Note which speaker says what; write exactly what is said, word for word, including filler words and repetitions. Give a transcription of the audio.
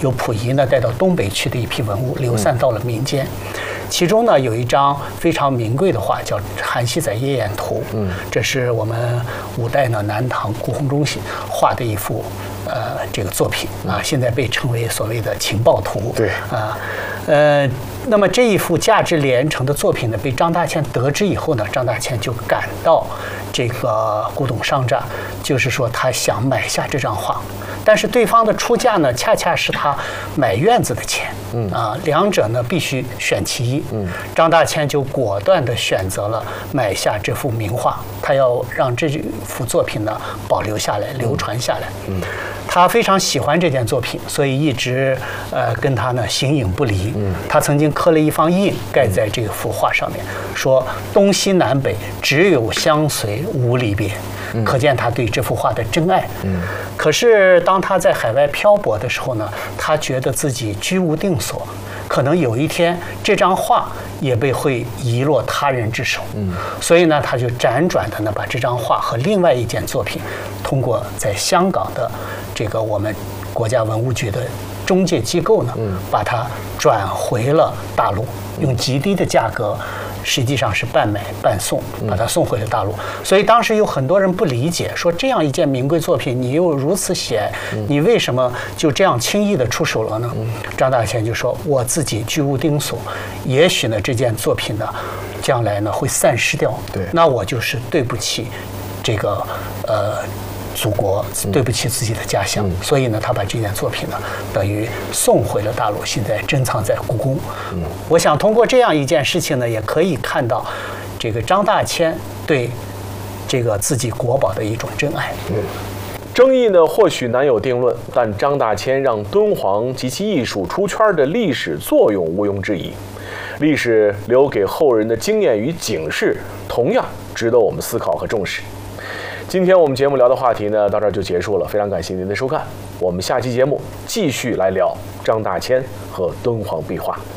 Speaker 1: 由溥仪呢带到东北去的一批文物流散到了民间。其中呢有一张非常名贵的画，叫《韩熙载夜宴图》。嗯，这是我们五代呢南唐顾闳中画的一幅呃这个作品啊，现在被称为所谓的情报图。
Speaker 2: 对
Speaker 1: 啊，呃，那么这一幅价值连城的作品呢，被张大千得知以后呢，张大千就赶到这个古董商站，就是说他想买下这张画。但是对方的出价呢，恰恰是他买院子的钱，嗯啊，两者呢必须选其一。嗯，张大千就果断地选择了买下这幅名画，他要让这幅作品呢保留下来、流传下来。嗯，他非常喜欢这件作品，所以一直呃跟他呢形影不离。嗯，他曾经刻了一方印盖在这幅画上面，说东西南北只有相随无离别。可见他对这幅画的真爱。嗯，可是当他在海外漂泊的时候呢，他觉得自己居无定所，可能有一天这张画也被会遗落他人之手。嗯，所以呢，他就辗转的呢把这张画和另外一件作品，通过在香港的这个我们国家文物局的中介机构呢，嗯，把它转回了大陆，用极低的价格。实际上是半买半送，把它送回了大陆。所以当时有很多人不理解，说这样一件名贵作品，你又如此喜爱，你为什么就这样轻易的出手了呢？张大千就说：“我自己居无定所，也许呢这件作品呢，将来呢会散失掉。
Speaker 2: 对，
Speaker 1: 那我就是对不起这个呃。”祖国对不起自己的家乡，嗯、所以呢，他把这件作品呢，等于送回了大陆，现在珍藏在故宫。嗯，我想通过这样一件事情呢，也可以看到这个张大千对这个自己国宝的一种真爱。
Speaker 2: 嗯，争议呢或许难有定论，但张大千让敦煌及其艺术出圈的历史作用毋庸置疑。历史留给后人的经验与警示，同样值得我们思考和重视。今天我们节目聊的话题呢，到这儿就结束了。非常感谢您的收看，我们下期节目继续来聊张大千和敦煌壁画。